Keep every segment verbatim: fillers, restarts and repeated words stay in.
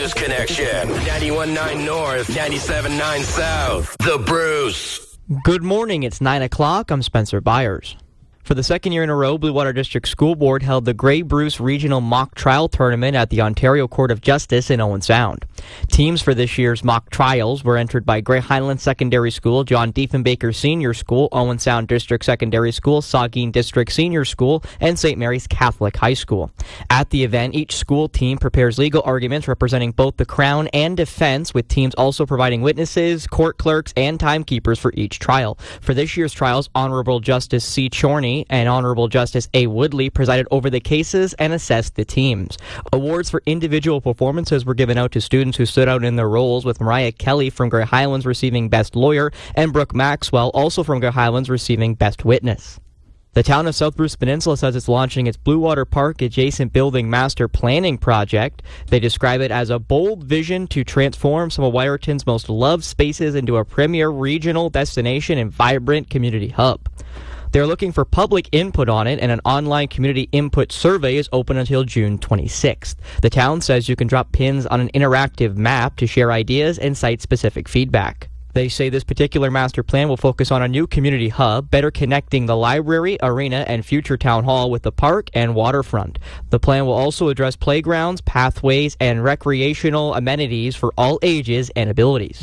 Bruce Connection. ninety-one point nine North, ninety-seven point nine South. The Bruce. Good morning. It's nine o'clock. I'm Spencer Byers. For the second year in a row, Blue Water District School Board held the Grey Bruce Regional Mock Trial Tournament at the Ontario Court of Justice in Owen Sound. Teams for this year's mock trials were entered by Grey Highlands Secondary School, John Diefenbaker Senior School, Owen Sound District Secondary School, Saugeen District Senior School, and Saint Mary's Catholic High School. At the event, each school team prepares legal arguments representing both the Crown and defense, with teams also providing witnesses, court clerks, and timekeepers for each trial. For this year's trials, Honorable Justice C. Chorney and Honorable Justice A. Woodley presided over the cases and assessed the teams. Awards for individual performances were given out to students who stood out in their roles, with Mariah Kelly from Grey Highlands receiving Best Lawyer and Brooke Maxwell, also from Grey Highlands, receiving Best Witness. The town of South Bruce Peninsula says it's launching its Blue Water Park adjacent building master planning project. They describe it as a bold vision to transform some of Wyerton's most loved spaces into a premier regional destination and vibrant community hub. They're looking for public input on it, and an online community input survey is open until June twenty-sixth. The town says you can drop pins on an interactive map to share ideas and site-specific feedback. They say this particular master plan will focus on a new community hub, better connecting the library, arena, and future town hall with the park and waterfront. The plan will also address playgrounds, pathways, and recreational amenities for all ages and abilities.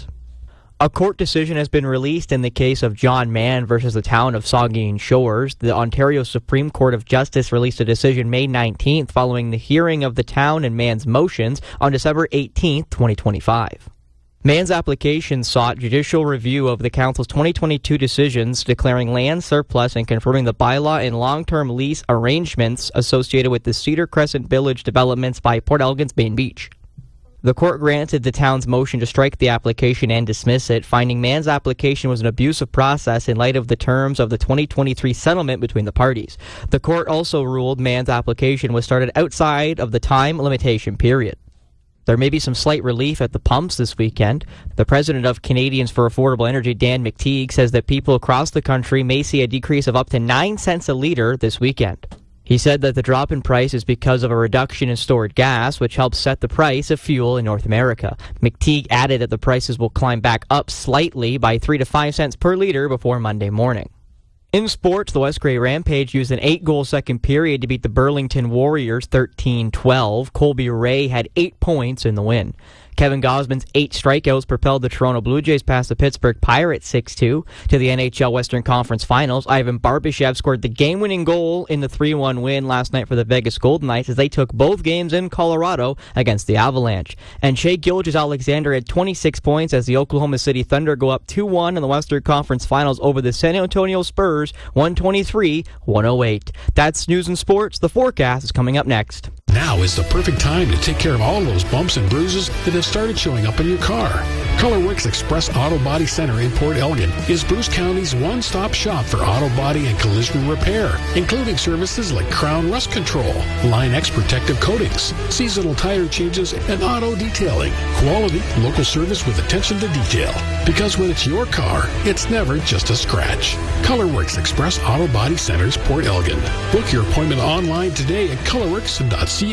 A court decision has been released in the case of John Mann versus the town of Saugeen Shores. The Ontario Supreme Court of Justice released a decision May nineteenth following the hearing of the town and Mann's motions on December eighteenth, twenty twenty-five. Mann's application sought judicial review of the council's twenty twenty-two decisions declaring land surplus and confirming the bylaw and long-term lease arrangements associated with the Cedar Crescent Village developments by Port Elgin's Main Beach. The court granted the town's motion to strike the application and dismiss it, finding Mann's application was an abusive process in light of the terms of the twenty twenty-three settlement between the parties. The court also ruled Mann's application was started outside of the time limitation period. There may be some slight relief at the pumps this weekend. The president of Canadians for Affordable Energy, Dan McTeague, says that people across the country may see a decrease of up to nine cents a litre this weekend. He said that the drop in price is because of a reduction in stored gas, which helps set the price of fuel in North America. McTeague added that the prices will climb back up slightly by three to five cents per litre before Monday morning. In sports, the West Grey Rampage used an eight-goal second period to beat the Burlington Warriors thirteen twelve. Colby Ray had eight points in the win. Kevin Gosman's eight strikeouts propelled the Toronto Blue Jays past the Pittsburgh Pirates six two to the N H L Western Conference Finals. Ivan Barbashev scored the game-winning goal in the three one win last night for the Vegas Golden Knights as they took both games in Colorado against the Avalanche. And Shea Gilgeous-Alexander had twenty-six points as the Oklahoma City Thunder go up two one in the Western Conference Finals over the San Antonio Spurs, one twenty-three to one oh eight. That's news and sports. The forecast is coming up next. Now is the perfect time to take care of all those bumps and bruises that have started showing up in your car. Colorworks Express Auto Body Center in Port Elgin is Bruce County's one-stop shop for auto body and collision repair, including services like Crown Rust Control, Line X protective coatings, seasonal tire changes, and auto detailing. Quality, local service with attention to detail. Because when it's your car, it's never just a scratch. Colorworks Express Auto Body Centers, Port Elgin. Book your appointment online today at colorworks dot c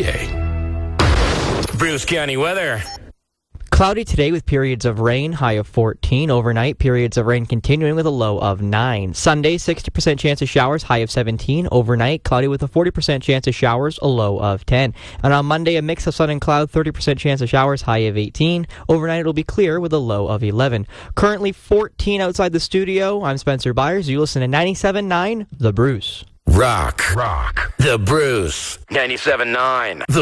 a. Bruce County weather. Cloudy today with periods of rain, high of fourteen. Overnight, periods of rain continuing with a low of nine. Sunday, sixty percent chance of showers, high of seventeen. Overnight, cloudy with a forty percent chance of showers, a low of ten. And on Monday, a mix of sun and cloud, thirty percent chance of showers, high of eighteen. Overnight, it'll be clear with a low of eleven. Currently fourteen outside the studio. I'm Spencer Byers. You listen to ninety-seven point nine The Bruce. Rock. Rock. The Bruce. ninety-seven point nine. The